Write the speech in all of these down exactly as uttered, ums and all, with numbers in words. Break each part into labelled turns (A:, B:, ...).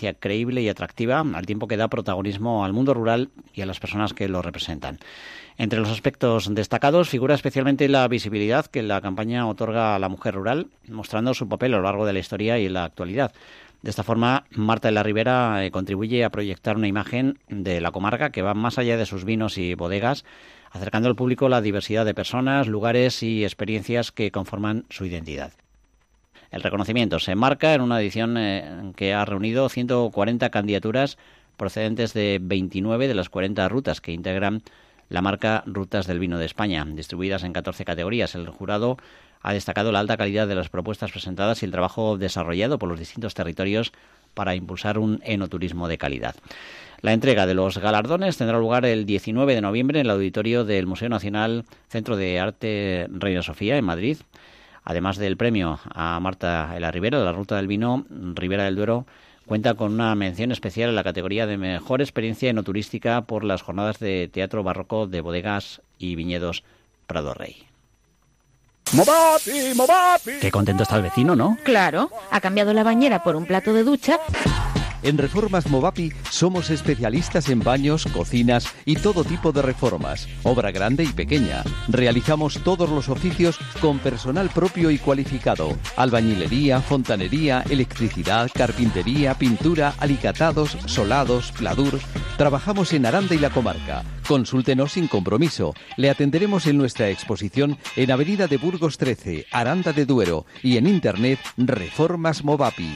A: experiencia creíble y atractiva, al tiempo que da protagonismo al mundo rural y a las personas que lo representan. Entre los aspectos destacados figura especialmente la visibilidad que la campaña otorga a la mujer rural, mostrando su papel a lo largo de la historia y en la actualidad. De esta forma, Marta de la Ribera eh, contribuye a proyectar una imagen de la comarca que va más allá de sus vinos y bodegas, acercando al público la diversidad de personas, lugares y experiencias que conforman su identidad. El reconocimiento se enmarca en una edición eh, que ha reunido ciento cuarenta candidaturas procedentes de veintinueve de las cuarenta rutas que integran la marca Rutas del Vino de España, distribuidas en catorce categorías. El jurado ha destacado la alta calidad de las propuestas presentadas y el trabajo desarrollado por los distintos territorios para impulsar un enoturismo de calidad. La entrega de los galardones tendrá lugar el diecinueve de noviembre en el auditorio del Museo Nacional Centro de Arte Reina Sofía, en Madrid. Además del premio a Marta de la Ribera, la Ruta del Vino Ribera del Duero cuenta con una mención especial en la categoría de Mejor Experiencia Enoturística por las jornadas de teatro barroco de bodegas y viñedos Prado Rey.
B: Movapi, Movapi.
A: Qué contento está el vecino, ¿no?
C: Claro, ha cambiado la bañera por un plato de ducha.
D: En Reformas Movapi somos especialistas en baños, cocinas y todo tipo de reformas, obra grande y pequeña. Realizamos todos los oficios con personal propio y cualificado. Albañilería, fontanería, electricidad, carpintería, pintura, alicatados, solados, pladur. Trabajamos en Aranda y la comarca. Consúltenos sin compromiso. Le atenderemos en nuestra exposición en Avenida de Burgos trece, Aranda de Duero, y en internet Reformas Movapi.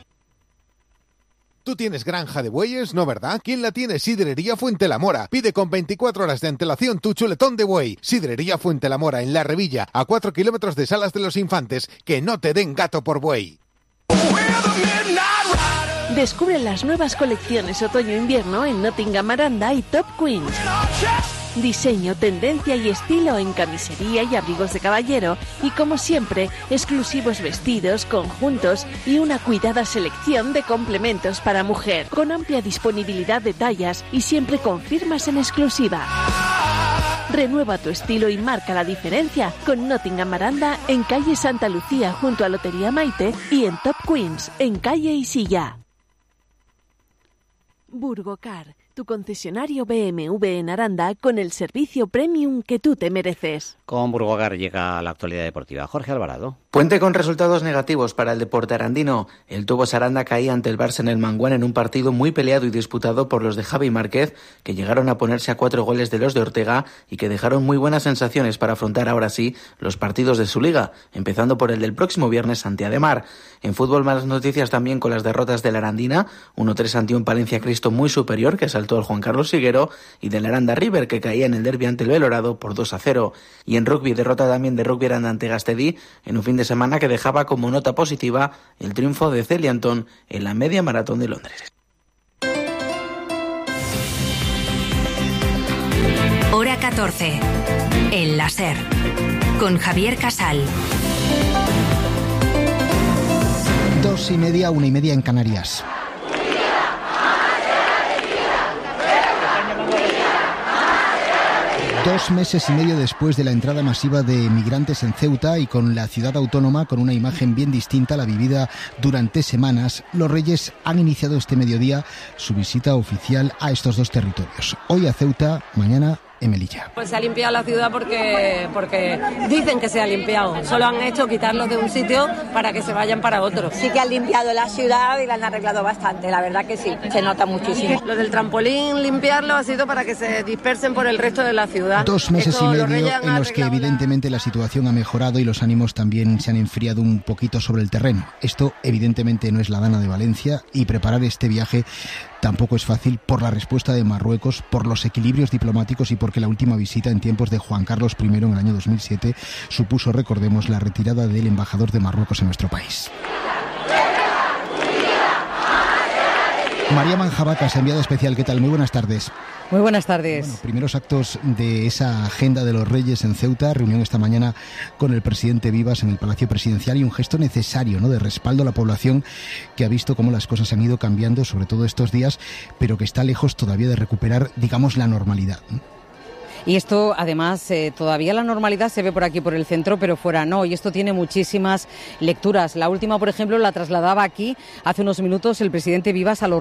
E: Tú tienes granja de bueyes, ¿no verdad? ¿Quién la tiene? Sidrería Fuentelamora. Pide con veinticuatro horas de antelación tu chuletón de buey. Sidrería Fuentelamora en La Revilla, a cuatro kilómetros de Salas de los Infantes. Que no te den gato por buey.
C: Descubre las nuevas colecciones otoño-invierno en Nottingham Aranda y Top Queens. Diseño, tendencia y estilo en camisería y abrigos de caballero y, como siempre, exclusivos vestidos, conjuntos y una cuidada selección de complementos para mujer, con amplia disponibilidad de tallas y siempre con firmas en exclusiva. Renueva tu estilo y marca la diferencia con Nottingham Aranda en calle Santa Lucía junto a Lotería Maite y en Top Queens en calle Isilla. Burgocar, tu concesionario B M W en Aranda con el servicio premium que tú te mereces.
A: Con Burgocar llega la actualidad deportiva. Jorge Alvarado.
F: Puente con resultados negativos para el deporte arandino. El Tubos Aranda caía ante el Barça en el Manguán en un partido muy peleado y disputado por los de Javi Márquez, que llegaron a ponerse a cuatro goles de los de Ortega y que dejaron muy buenas sensaciones para afrontar ahora sí los partidos de su liga, empezando por el del próximo viernes ante Ademar. En fútbol, malas noticias también con las derrotas de la Arandina, uno tres ante un Palencia Cristo muy superior que saltó el Juan Carlos Siguero, y del Aranda River que caía en el derbi ante el Belorado por dos a cero. Y en rugby, derrota también de Rugby Aranda ante Gastedí en un fin de semana que dejaba como nota positiva el triunfo de Celia Antón en la media maratón de Londres.
G: Hora catorce. El láser. Con Javier Casal.
H: Dos y media, una y media en Canarias. Dos meses y medio después de la entrada masiva de migrantes en Ceuta y con la ciudad autónoma con una imagen bien distinta a la vivida durante semanas, los Reyes han iniciado este mediodía su visita oficial a estos dos territorios. Hoy a Ceuta, mañana en Melilla.
I: Pues se ha limpiado la ciudad porque, porque dicen que se ha limpiado. Solo han hecho quitarlos de un sitio para que se vayan para otro.
J: Sí que han limpiado la ciudad y la han arreglado bastante, la verdad que sí, se nota muchísimo.
I: Lo del trampolín, limpiarlo, ha sido para que se dispersen por el resto de la ciudad.
H: Dos meses Esto, y medio en los que evidentemente la situación ha mejorado y los ánimos también se han enfriado un poquito sobre el terreno. Esto evidentemente no es la Dana de Valencia y preparar este viaje tampoco es fácil por la respuesta de Marruecos, por los equilibrios diplomáticos y porque la última visita en tiempos de Juan Carlos primero en el año dos mil siete supuso, recordemos, la retirada del embajador de Marruecos en nuestro país. María Manjabacas, enviada especial, ¿qué tal? Muy buenas tardes.
K: Muy buenas tardes.
H: Bueno, primeros actos de esa agenda de los Reyes en Ceuta, reunión esta mañana con el presidente Vivas en el Palacio Presidencial y un gesto necesario, ¿no?, de respaldo a la población que ha visto cómo las cosas han ido cambiando, sobre todo estos días, pero que está lejos todavía de recuperar, digamos, la normalidad, ¿no?
K: Y esto, además, eh, todavía la normalidad se ve por aquí, por el centro, pero fuera no. Y esto tiene muchísimas lecturas. La última, por ejemplo, la trasladaba aquí hace unos minutos el presidente Vivas a los